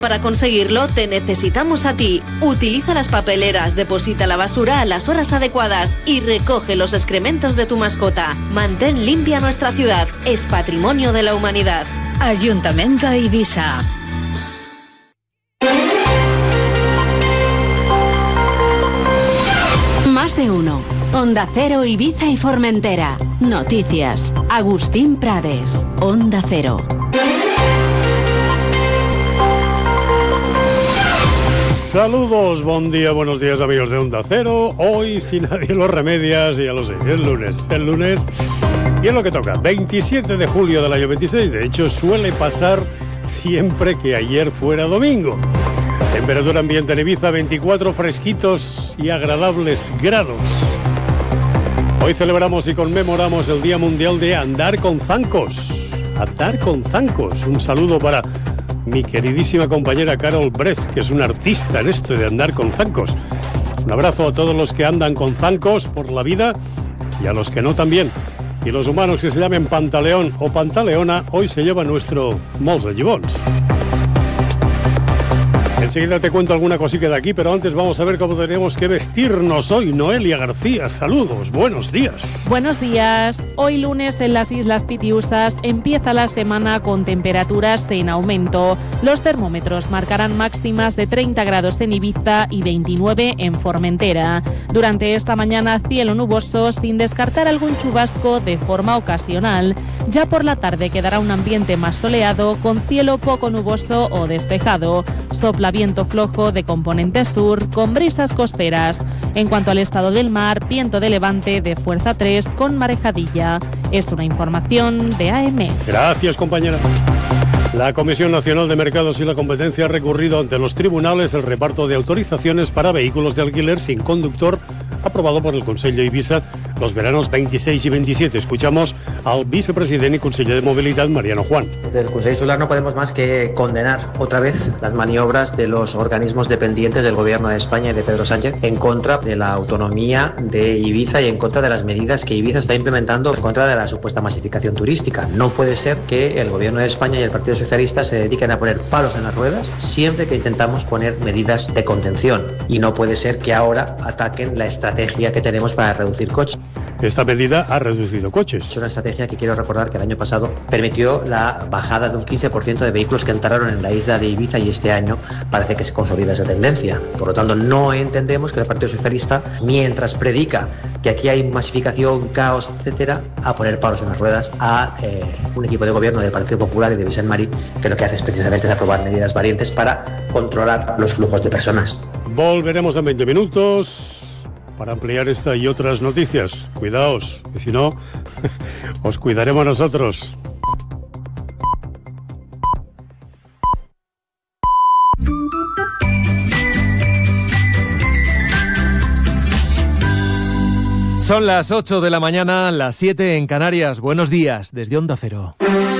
Para conseguirlo, te necesitamos a ti. Utiliza las papeleras, deposita la basura a las horas adecuadas y recoge los excrementos de tu mascota. Mantén limpia nuestra ciudad. Es patrimonio de la humanidad. Ayuntamiento de Eivissa. Más de uno. Onda Cero, Ibiza y Formentera. Noticias. Agustín Prades. Onda Cero. Saludos, buen día, buenos días amigos de Onda Cero. Hoy, si nadie lo remedia, ya lo sé, es lunes. Y es lo que toca, 27 de julio del año 26. De hecho, suele pasar siempre que ayer fuera domingo. Temperatura ambiente en Ibiza, 24 fresquitos y agradables grados. Hoy celebramos y conmemoramos el Día Mundial de Andar con Zancos. Andar con Zancos. Un saludo para mi queridísima compañera Carol Bres, que es una artista en esto de andar con zancos. Un abrazo a todos los que andan con zancos por la vida y a los que no también. Y los humanos que se llamen Pantaleón o Pantaleona, hoy se lleva nuestro mols de Gibons. Enseguida te cuento alguna cosita de aquí, pero antes vamos a ver cómo tenemos que vestirnos hoy. Noelia García, saludos, buenos días. Buenos días. Hoy lunes en las Islas Pitiusas empieza la semana con temperaturas en aumento. Los termómetros marcarán máximas de 30 grados en Ibiza y 29 en Formentera. Durante esta mañana cielo nuboso sin descartar algún chubasco de forma ocasional. Ya por la tarde quedará un ambiente más soleado con cielo poco nuboso o despejado. Sopla viento flojo de componente sur con brisas costeras. En cuanto al estado del mar, viento de levante de fuerza 3 con marejadilla. Es una información de AM. Gracias, compañera. La Comisión Nacional de Mercados y la Competencia ha recurrido ante los tribunales el reparto de autorizaciones para vehículos de alquiler sin conductor aprobado por el Consell de Eivissa los veranos 26 y 27. Escuchamos al vicepresidente y conseller de Movilidad, Mariano Juan. Desde el Consell Insular no podemos más que condenar otra vez las maniobras de los organismos dependientes del Gobierno de España y de Pedro Sánchez en contra de la autonomía de Ibiza y en contra de las medidas que Ibiza está implementando en contra de la supuesta masificación turística. No puede ser que el Gobierno de España y el Partido Socialista se dediquen a poner palos en las ruedas siempre que intentamos poner medidas de contención. Y no puede ser que ahora ataquen la estrategia que tenemos para reducir coches. Esta medida ha reducido coches. Es una estrategia que quiero recordar que el año pasado permitió la bajada de un 15% de vehículos que entraron en la isla de Ibiza y este año parece que se consolida esa tendencia. Por lo tanto, no entendemos que el Partido Socialista, mientras predica que aquí hay masificación, caos, etcétera, a poner palos en las ruedas a un equipo de gobierno del Partido Popular y de Vicent Marí, que lo que hace es precisamente aprobar medidas valientes para controlar los flujos de personas. Volveremos en 20 minutos para ampliar esta y otras noticias. Cuidaos, y si no, os cuidaremos nosotros. Son las 8 de la mañana, las 7 en Canarias. Buenos días, desde Onda Cero.